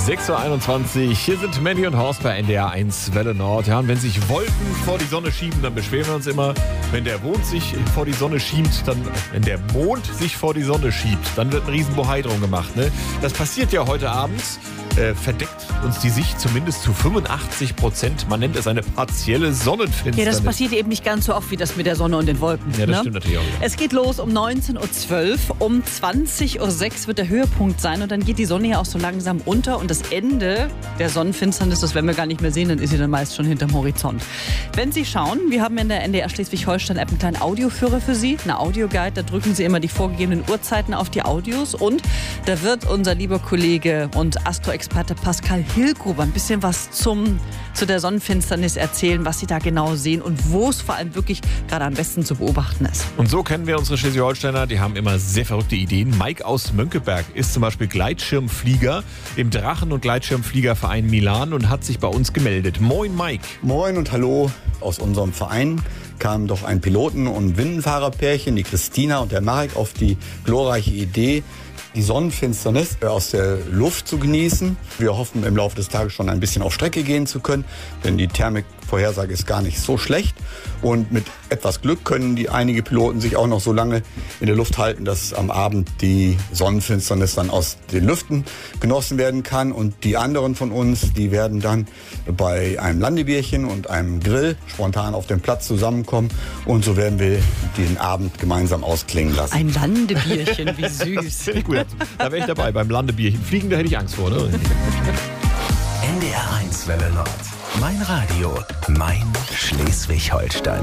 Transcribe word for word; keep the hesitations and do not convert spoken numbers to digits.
sechs Uhr einundzwanzig, hier sind Mandy und Horst bei N D R eins Welle Nord. Ja, und wenn sich Wolken vor die Sonne schieben, dann beschweren wir uns immer. Wenn der Mond sich vor die Sonne schiebt, dann, wenn der Mond sich vor die Sonne schiebt, dann wird ein Riesenbohai drum gemacht. Ne? Das passiert ja heute Abend. Äh, verdeckt uns die Sicht zumindest zu fünfundachtzig Prozent. Man nennt es eine partielle Sonnenfinsternis. Ja, das passiert eben nicht ganz so oft wie das mit der Sonne und den Wolken. Ja, das ne? stimmt natürlich auch. Es geht los um neunzehn Uhr zwölf. Um zwanzig Uhr sechs wird der Höhepunkt sein und dann geht die Sonne ja auch so langsam unter und das Ende der Sonnenfinsternis, das werden wir gar nicht mehr sehen, dann ist sie dann meist schon hinterm Horizont. Wenn Sie schauen, wir haben in der N D R Schleswig-Holstein-App einen kleinen Audioführer für Sie, eine Audioguide, da drücken Sie immer die vorgegebenen Uhrzeiten auf die Audios und da wird unser lieber Kollege und Astroexperte Pascal Hilgruber ein bisschen was zum, zu der Sonnenfinsternis erzählen, was Sie da genau sehen und wo es vor allem wirklich gerade am besten zu beobachten ist. Und so kennen wir unsere Schleswig-Holsteiner, die haben immer sehr verrückte Ideen. Mike aus Mönckeberg ist zum Beispiel Gleitschirmflieger im Drachen- und Gleitschirmfliegerverein Milan und hat sich bei uns gemeldet. Moin Mike. Moin und hallo. Aus unserem Verein kamen doch ein Piloten- und Windenfahrerpärchen, die Christina und der Marek, auf die glorreiche Idee, die Sonnenfinsternis aus der Luft zu genießen. Wir hoffen, im Laufe des Tages schon ein bisschen auf Strecke gehen zu können, denn die Thermikvorhersage ist gar nicht so schlecht. Und mit etwas Glück können die einige Piloten sich auch noch so lange in der Luft halten, dass am Abend die Sonnenfinsternis dann aus den Lüften genossen werden kann. Und die anderen von uns, die werden dann bei einem Landebierchen und einem Grill spontan auf dem Platz zusammenkommen. Und so werden wir den Abend gemeinsam ausklingen lassen. Ein Landebierchen, wie süß. Finde ich gut. Da wäre ich dabei beim Landebierchen. Fliegen, da hätte ich Angst vor, ne? N D R eins Welle Nord. Mein Radio, mein Schleswig-Holstein.